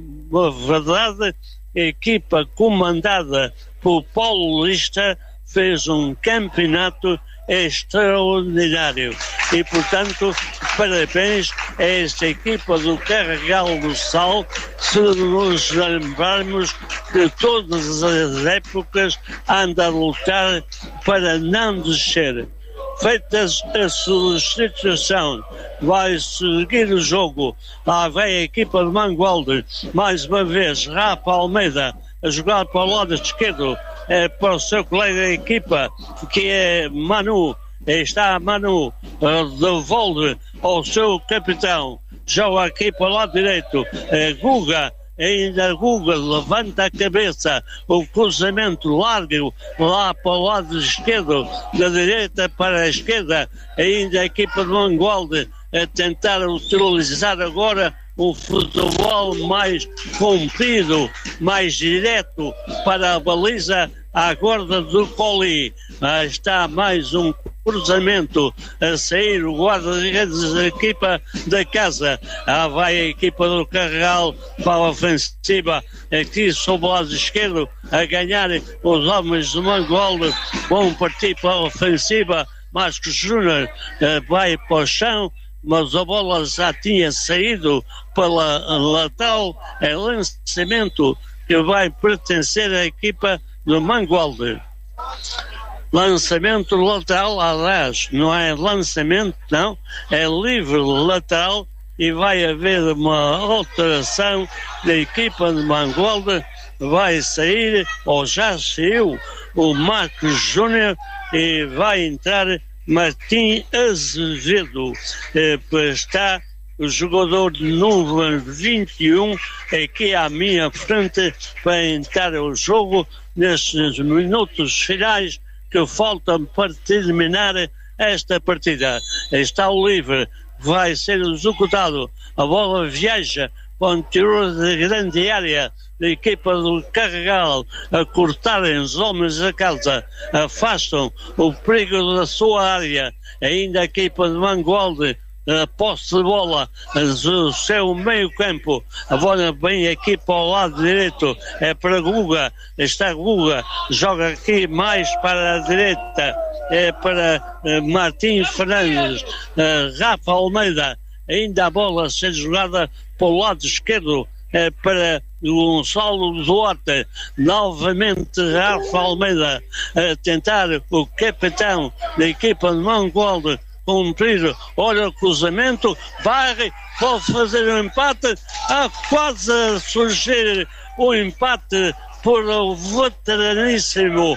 verdade, a equipa comandada por Paulo Lista fez um campeonato extraordinário e, portanto, parabéns a esta equipa do Carregal do Sal, se nos lembrarmos que todas as épocas anda a lutar para não descer. Feitas a substituição, vai seguir o jogo. Lá vem a equipa de Mangualde, mais uma vez Rafa Almeida a jogar para o lado esquerdo, é, para o seu colega de equipa, que é Manu. Está Manu, devolve ao seu capitão, joga aqui para o lado direito, é, Guga. Ainda Guga levanta a cabeça, o cruzamento largo lá para o lado esquerdo, da direita para a esquerda, ainda a equipa de Mangualde a tentar utilizar agora um futebol mais comprido, mais direto para a baliza à guarda do Coli. Ah, está mais um cruzamento a sair, o guarda-redes da equipa da casa. Ah, vai a equipa do Carregal para a ofensiva, aqui sob o lado esquerdo, a ganhar os homens do Mangualde, vão partir para a ofensiva. Marcos Júnior ah, vai para o chão, mas a bola já tinha saído pela lateral, é lançamento que vai pertencer à equipa do Mangualde. Lançamento lateral, aliás, não é lançamento, não, é livre lateral e vai haver uma alteração da equipa de Mangualde. Vai sair, ou já saiu, o Marcos Júnior e vai entrar Martim Azevedo. Eh, está o jogador de número vinte e um aqui à minha frente para entrar o jogo nestes minutos finais que faltam para terminar esta partida. Está o livre, vai ser executado, a bola viaja para o interior da grande área da equipa do Carregal, a cortarem os homens da casa, afastam o perigo da sua área, ainda a equipa de Mangualde, a posse de bola do seu meio campo, a bola vem aqui para o lado direito, é para Guga, está Guga, joga aqui mais para a direita, é para uh, Martim Fernandes, uh, Rafa Almeida, ainda a bola a ser jogada para o lado esquerdo, é para Gonçalo Duarte, novamente Rafa Almeida a tentar o capitão da equipa de Mangualde cumprir, olha o cruzamento, vai, pode fazer um empate, há quase a surgir o empate por o veteraníssimo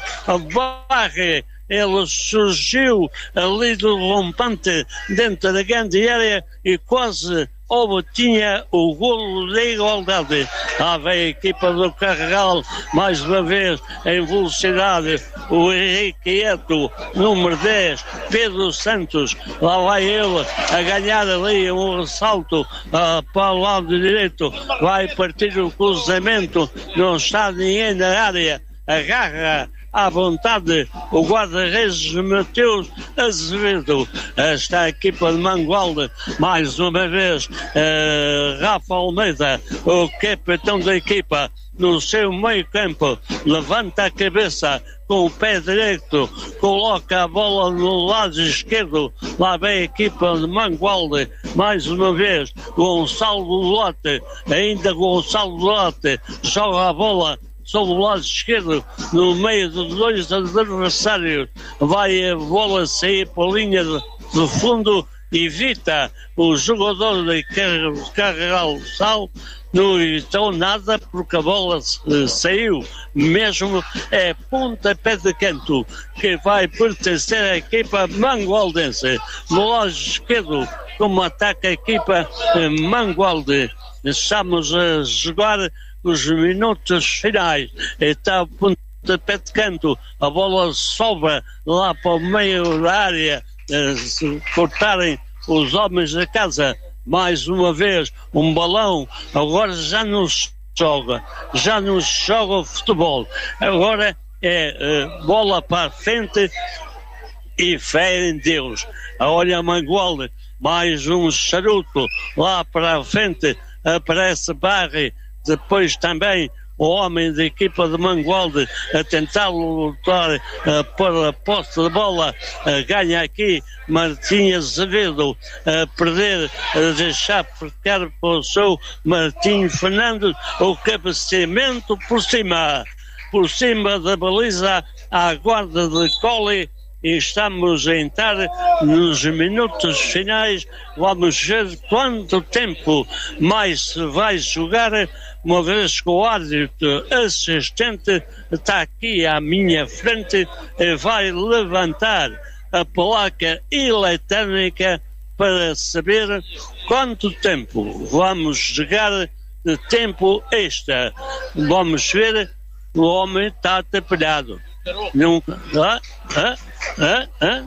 Barre. Ele surgiu ali do rompante dentro da grande área e quase obtinha o golo da igualdade. Lá vem a equipa do Carregal, mais uma vez em velocidade, o Henrique Eto, número dez, Pedro Santos, lá vai ele a ganhar ali um ressalto uh, para o lado direito, vai partir o cruzamento, não está ninguém na área, agarra à vontade o guarda-redes Mateus Azevedo. Está a equipa de Mangualde, mais uma vez, uh, Rafa Almeida, o capitão da equipa, no seu meio campo, levanta a cabeça com o pé direito, coloca a bola no lado esquerdo, lá vem a equipa de Mangualde, mais uma vez, Gonçalo Duarte, ainda Gonçalo Duarte, joga a bola sobre o lado esquerdo, no meio de dois adversários, vai a bola sair para a linha de, de fundo evita o jogador de carregar o sal, não evitou nada porque a bola saiu, mesmo é pontapé de canto que vai pertencer à equipa mangualdense. No lado esquerdo, como ataca a equipa Mangualde, estamos a jogar os minutos finais, está o pontapé de canto, a bola sobra lá para o meio da área, se cortarem os homens da casa. Mais uma vez, um balão, agora já não se joga, já não se joga futebol, agora é uh, bola para a frente e fé em Deus. Olha a Mangualde, mais um charuto lá para a frente, aparece Barre, depois também o homem da equipa de Mangualde a tentar lutar uh, para a posse de bola, uh, ganha aqui Martim Azevedo a perder, a deixar ficar para o seu Martim Fernandes, o cabeceamento por cima, por cima da baliza à guarda de Colli. E estamos a entrar nos minutos finais. Vamos ver quanto tempo mais se vai jogar, uma vez que o árbitro assistente está aqui à minha frente e vai levantar a placa eletrónica para saber quanto tempo vamos jogar de tempo extra. Vamos ver, o homem está atrapalhado. Nunca. Ah, ah, ah, ah.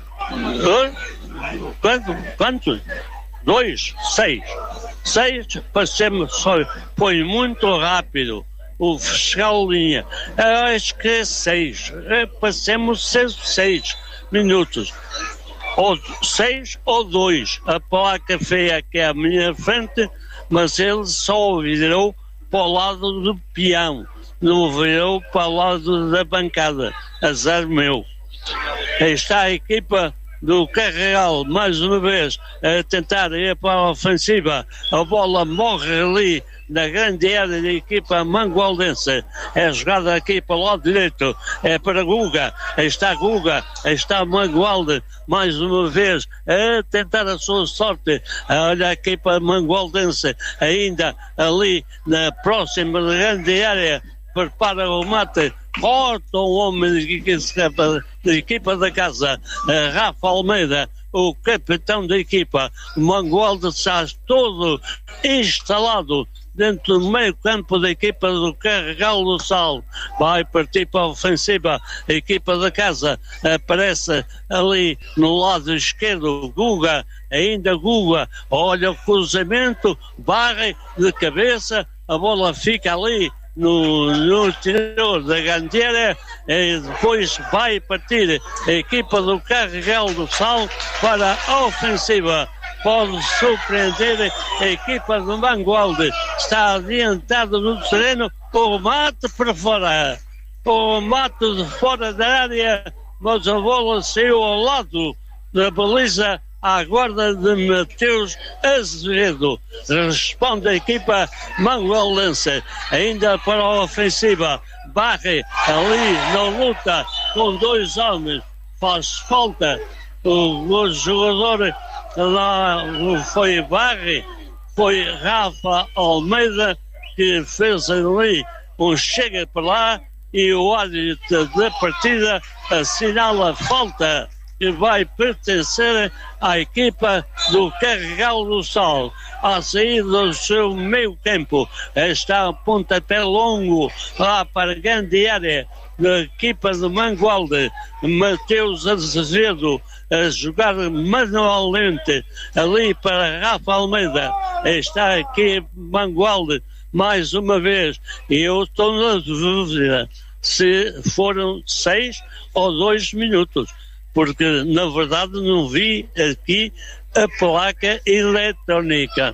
Quanto? Quanto? Dois? Seis. Seis, passemos só. Foi muito rápido. O fiscal linha. Eu acho que é seis. Passemos seis, seis minutos. Ou seis ou dois. A placa feia aqui à minha frente, mas ele só virou para o lado do peão. Não virou para o lado da bancada. Azar meu. Aí está a equipa do Carregal, mais uma vez, a tentar ir para a ofensiva. A bola morre ali na grande área da equipa mangualdense. É jogada aqui para o lado direito. É para Guga. Aí está Guga. Aí está Mangualde, mais uma vez, a tentar a sua sorte. Olha a equipa mangualdense, ainda ali na próxima grande área. Prepara o mate, corta o homem da equipa da casa, Rafa Almeida, o capitão da equipa. O Mangualde está todo instalado dentro do meio campo da equipa do Carregal do Sal. Vai partir para a ofensiva. A equipa da casa aparece ali no lado esquerdo. Guga, ainda Guga, olha o cruzamento, barre de cabeça, a bola fica ali no, no interior da gandeira, e depois vai partir a equipa do Carregal do Sal para a ofensiva. Pode surpreender a equipa do Mangualde. Está adiantada no terreno, o mate para fora, o mate de fora da área, mas a bola saiu ao lado da baliza à guarda de Mateus Azevedo. Responde a equipa mangualdense, ainda para a ofensiva. Barre ali na luta com dois homens, faz falta. O, o jogador lá foi Barre, foi Rafa Almeida que fez ali um chega para lá e o árbitro da partida assinala falta que vai pertencer à equipa do Carregal do Sal. À saída do seu meio campo está a pontapé longo lá para a grande área da equipa de Mangualde. Mateus Azevedo a jogar manualmente ali para Rafa Almeida. Está aqui Mangualde mais uma vez e eu estou na dúvida se foram seis ou dois minutos, porque na verdade não vi aqui a placa eletrónica.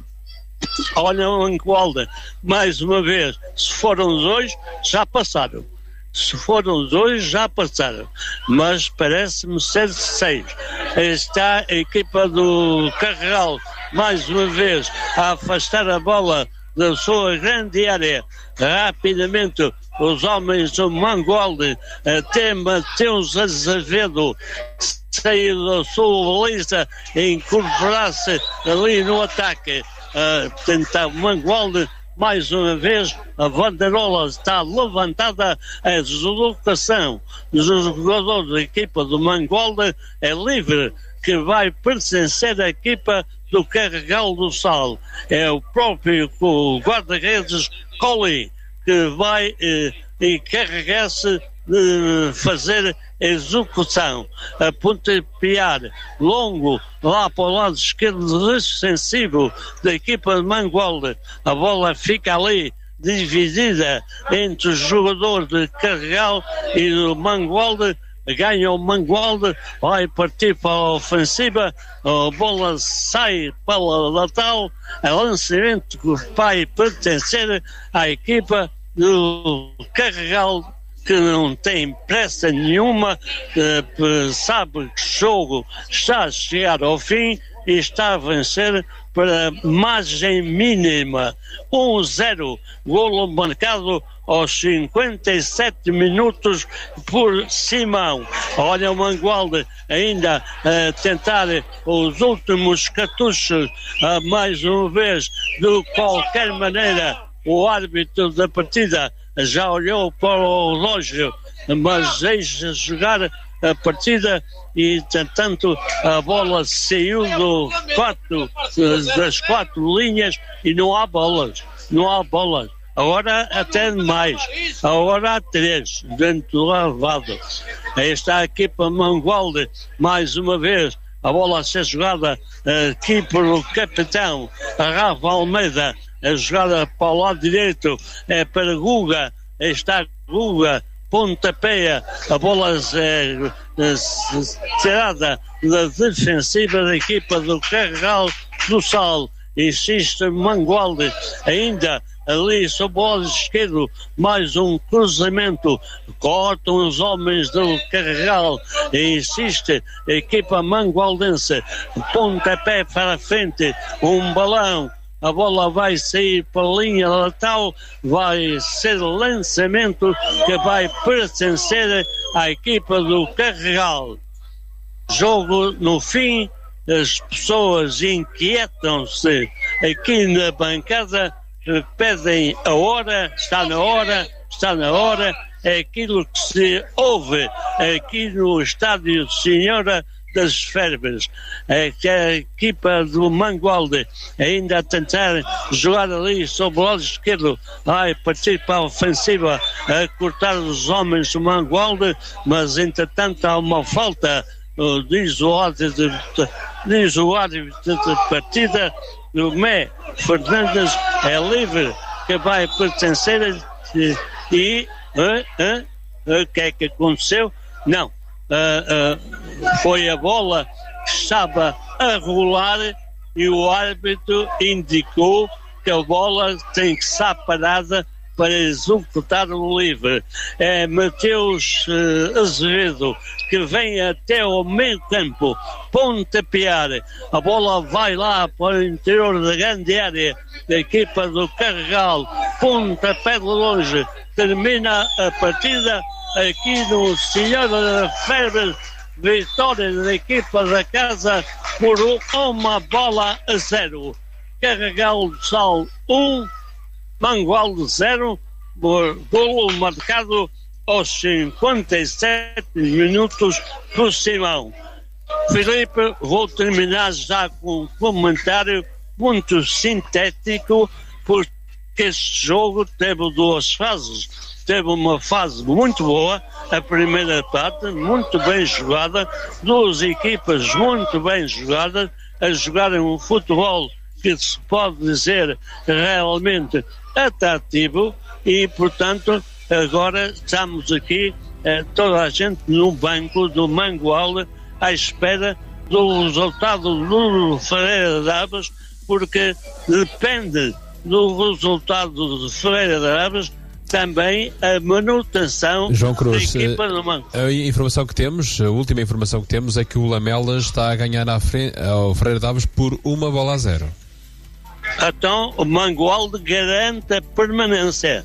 Olha o Mangualde, mais uma vez, se foram dois, já passaram. Se foram dois, já passaram. Mas parece-me ser seis. Está a equipa do Carregal, mais uma vez, a afastar a bola da sua grande área. Rapidamente os homens do Mangualde, até Mateus Azevedo sair da sua baliza e incorporar-se ali no ataque. Uh, tentar o Mangualde, mais uma vez, a banderola está levantada, a deslocação dos jogadores da equipa do Mangualde é livre, que vai pertencer à equipa do Carregal do Sal. É o próprio o guarda-redes Colli que vai eh, encarregar-se de fazer a execução, a pontapear longo lá para o lado esquerdo defensivo da equipa de Mangualde. A bola fica ali dividida entre o jogador de Carregal e do Mangualde. Ganha o Mangualde, vai partir para a ofensiva, a bola sai para o lateral, é lançamento que vai pertencer à equipa do Carregal, que não tem pressa nenhuma, eh, sabe que o jogo está a chegar ao fim e está a vencer para margem mínima. um a zero, golo marcado aos cinquenta e sete minutos por Simão. Olha o Mangualde ainda a tentar os últimos cartuchos, a mais uma vez, de qualquer maneira. O árbitro da partida já olhou para o relógio, mas deixa jogar a partida e, portanto, a bola saiu do quatro, das quatro linhas e não há bolas, não há bolas. Agora até mais, agora há três dentro do lavado. Aí está a equipa Mangualde, mais uma vez, a bola a ser jogada aqui pelo capitão Rafa Almeida, a jogada para o lado direito é para Guga, aí está Guga, pontapeia, a bola é, é tirada da defensiva da equipa do Carregal do Sal. Insiste Mangualde, ainda ali sob o lado esquerdo, mais um cruzamento, cortam os homens do Carregal, e insiste a equipa mangualdense, pontapé para a frente, um balão, a bola vai sair para a linha lateral, vai ser lançamento que vai pertencer à equipa do Carregal. Jogo no fim, as pessoas inquietam-se aqui na bancada, pedem a hora, está na hora, está na hora, é aquilo que se ouve aqui no estádio de Senhora das Ferbas. É que a equipa do Mangualde ainda a tentar jogar ali sobre o lado esquerdo, vai partir para a ofensiva, a cortar os homens do Mangualde, mas entretanto há uma falta, diz o árbitro de, diz o árbitro de partida, o Mé Fernandes é livre, que vai pertencer e, e o que é que aconteceu? Não, uh, uh, foi a bola que estava a rolar e o árbitro indicou que a bola tem que estar parada para executar o livre. É Mateus uh, Azevedo que vem até ao meio campo, pontapear, a bola vai lá para o interior da grande área da equipa do Carregal, pontapé de longe, termina a partida aqui no Senhora da Febre, vitória da equipa da casa por uma bola a zero. Carregal do Sal um, Mangualde zero, golo marcado aos cinquenta e sete minutos por Simão. Filipe, vou terminar já com um comentário muito sintético, porque este jogo teve duas fases. Teve uma fase muito boa, a primeira parte, muito bem jogada, duas equipas muito bem jogadas, a jogarem um futebol que se pode dizer realmente atrativo, e portanto agora estamos aqui eh, toda a gente no banco do Mangualde à espera do resultado do Ferreira de Aves, porque depende do resultado de Ferreira de Aves também a manutenção João Cruz, da equipa do Mango. A informação que temos, a última informação que temos é que o Lamelas está a ganhar à frente, ao Ferreira de Aves por uma bola a zero. Então o Mangualde garante a permanência.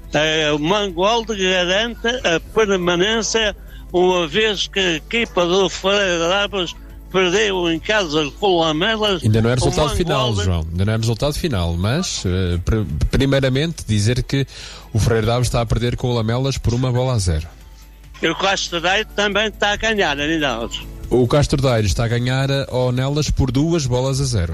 Uh, o Mangualde garante a permanência, uma vez que a equipa do Ferreira de Aves perdeu em casa com Lamelas. Ainda não é resultado Mangualde... final, João. Ainda não é resultado final, mas uh, pr- primeiramente dizer que o Ferreira de Aves está a perder com o Lamelas por uma bola a zero. E o Castro Daire também está a ganhar, ainda. O Castro Daire está a ganhar ao Nelas por duas bolas a zero.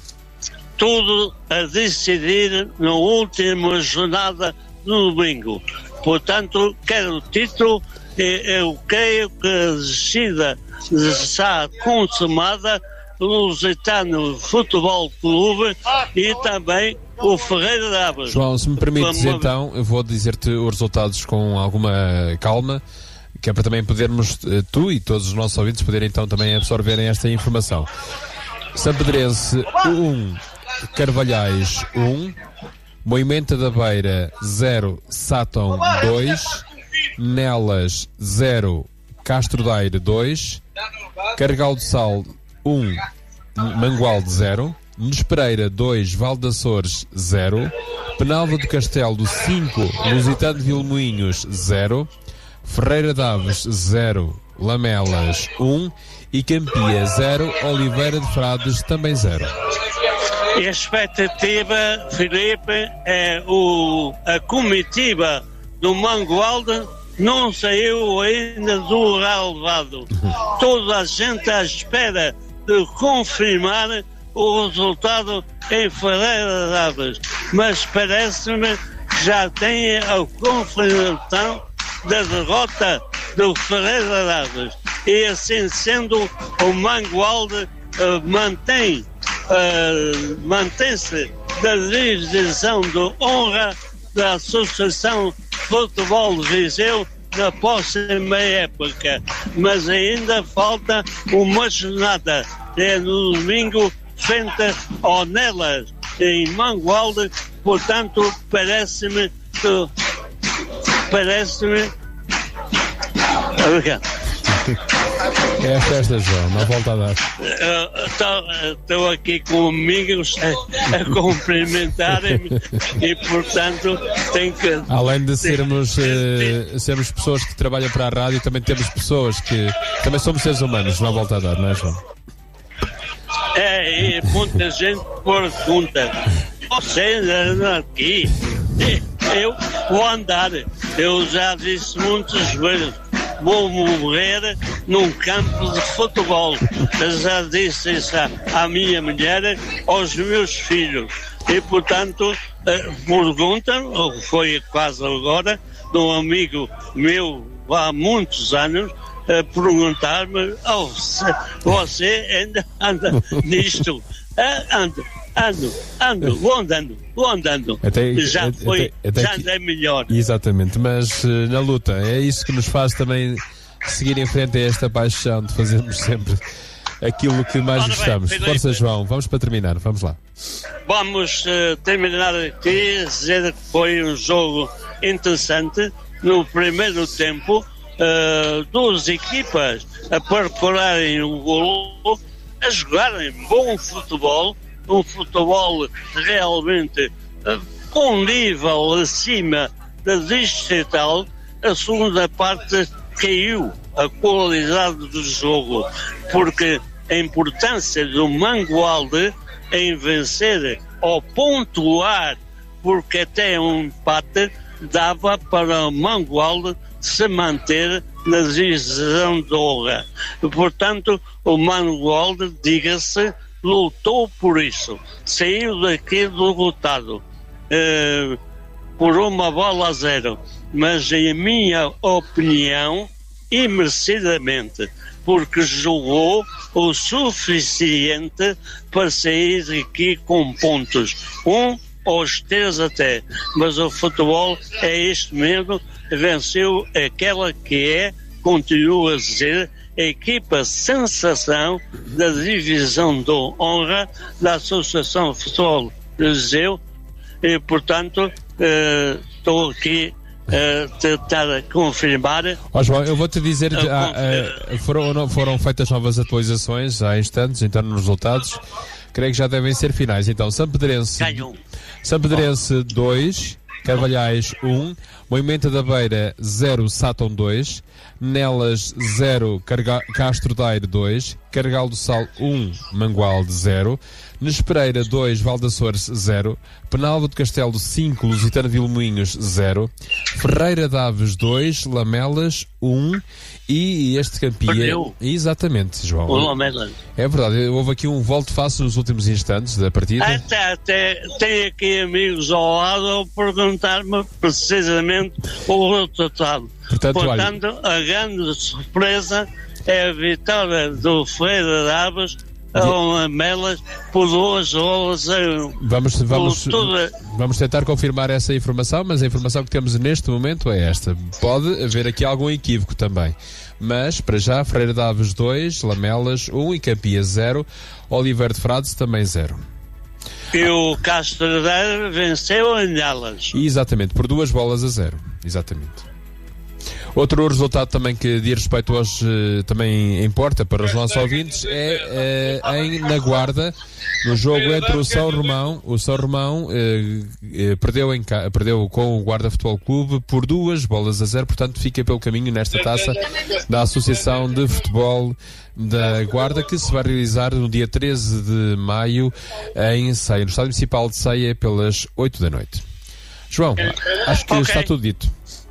Tudo a decidir na última jornada do domingo. Portanto, quero o título. Eu creio que a descida está consumada no Lusitano Futebol Clube e também o Ferreira de Aves. João, se me permites, Como... então, eu vou dizer-te os resultados com alguma calma, que é para também podermos, tu e todos os nossos ouvintes, poderem então também absorverem esta informação. Sampedrense um, Carvalhais um, Moimenta da Beira zero, Sátão dois, Nelas zero, Castro Daire dois, Carregal do Sal um, Mangualde zero, Nespereira dois, Val de Açores zero, Penalva do Castelo cinco, Lusitano de Vilmoinhos zero, Ferreira de Aves zero, Lamelas um e Campia zero, Oliveira de Frades também zero. A expectativa, Filipe, é o, a comitiva do Mangualde não saiu ainda do relevado. Toda a gente à espera de confirmar o resultado em Ferreira de Aves, mas parece-me que já tem a confirmação da derrota do Ferreira de Aves, e assim sendo, o Mangualde uh, mantém uh, mantém-se da divisão de honra da Associação de Futebol de Viseu na próxima época, mas ainda falta uma jornada, é no domingo frente ao Nelas em Mangualde. Portanto, parece-me que parece-me obrigado. É a festa, João, não volta a dar. Estou uh, aqui com amigos a, a cumprimentarem-me e, portanto, tenho que... Além de sermos, uh, sermos pessoas que trabalham para a rádio, também temos pessoas que... Também somos seres humanos, não volta a dar, não é, João? É, e muita gente pergunta: você anda aqui? Eu vou andar. Eu já disse muitas vezes: vou morrer num campo de futebol. Eu já disse isso à, à minha mulher, aos meus filhos. E, portanto, perguntam, foi quase agora, de um amigo meu há muitos anos, a perguntar-me: oh, você ainda anda nisto? Ah, ando, ando, ando, vou andando, vou andando. Até, já foi, até, até já que, andei melhor. Exatamente, mas na luta, é isso que nos faz também seguir em frente a esta paixão de fazermos sempre aquilo que mais Ora gostamos. Bem, Força, João, vamos para terminar, vamos lá. Vamos uh, terminar aqui, dizer que foi um jogo interessante. No primeiro tempo, Uh, duas equipas a procurarem o golo, a jogarem bom futebol, um futebol realmente uh, com nível acima da distrital. A segunda parte caiu a qualidade do jogo, porque a importância do Mangualde em vencer ou pontuar, porque até um empate dava para o Mangualde se manter na divisão de honra. Portanto, o Mangualde, diga-se, lutou por isso. Saiu daqui derrotado uh, por uma bola a zero. Mas, em minha opinião, imerecidamente, porque jogou o suficiente para sair daqui com pontos. Um aos três até. Mas o futebol é isto mesmo. Venceu aquela que é, continuo a dizer, a equipa sensação da divisão de honra da Associação de Futebol de Viseu, e, portanto, uh, estou aqui a uh, tentar confirmar. Ó, João, eu vou-te dizer que há, uh, foram, foram feitas novas atualizações há instantes, então nos resultados, creio que já devem ser finais. Então, Sampedrense, Sampedrense dois, Carvalhais um, Moimenta da Beira zero, Sátão dois, Nelas zero, Carga- Castro Daire dois, Carregal do Sal um, Mangualde zero, Nespereira dois, Valdaçores zero, Penalva do Castelo cinco, Lusitana de Vilmoinhos zero, Ferreira de Aves dois, Lamelas um e este campeão... Perdeu. Exatamente, João. O Lamelas. É verdade, houve aqui um volte-face nos últimos instantes da partida. Até, até tem aqui amigos ao lado a perguntar-me precisamente o resultado. Portanto, Portanto, a grande surpresa é a vitória do Ferreira de Aves ao Lamelas por duas bolas a um. Vamos, vamos, Por tudo- vamos tentar confirmar essa informação, mas a informação que temos neste momento é esta. Pode haver aqui algum equívoco também. Mas, para já, Ferreira de Aves dois, Lamelas um e Campias zero, Oliveira de Frades também zero. E o Castro Daire venceu em Nelas. Exatamente, por duas bolas a zero. Exatamente. Outro resultado também que diz respeito hoje eh, também importa para os nossos ouvintes é eh, em na Guarda, no jogo entre o São Romão. O São Romão eh, eh, perdeu, em, ca- perdeu com o Guarda Futebol Clube por duas bolas a zero, portanto fica pelo caminho nesta taça da Associação de Futebol da Guarda, que se vai realizar no dia treze de maio em Ceia, no Estádio Municipal de Ceia, pelas oito da noite. João, acho que Ok. está tudo dito.